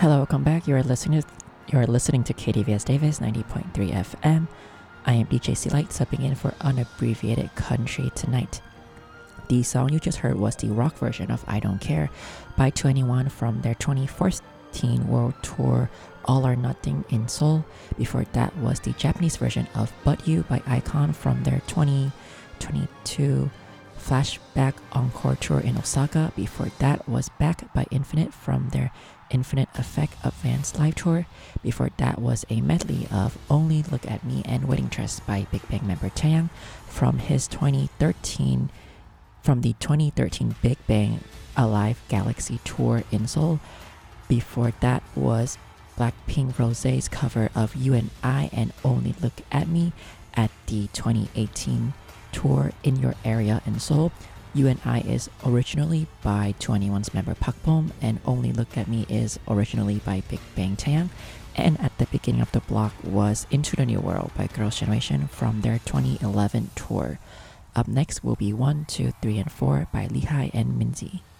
Hello, welcome back. You are listening to KDVS Davis 90.3 FM. I am DJ C Light, subbing in for Unabbreviated Country tonight. The song you just heard was the rock version of I Don't Care by 2NE1 from their 2014 World Tour All or Nothing in Seoul. Before that was the Japanese version of But You by iKON from their 2022 Flashback Encore Tour in Osaka. Before that was Back by Infinite from their Infinite Effect Advanced Live Tour. Before that was a medley of Only Look at Me and Wedding Dress by Big Bang member Taeyang from the 2013 Big Bang Alive Galaxy Tour in Seoul. Before that was Blackpink Rosé's cover of You and I and Only Look at Me at the 2018 tour in your area in Seoul. You and I is originally by 2NE1's member Park Bom, and Only Look at Me is originally by Big Bang Taeyang. And at the beginning of the block was Into the New World by Girls' Generation from their 2011 tour. Up next will be 1, 2, 3, and 4 by Lehigh and Minzy.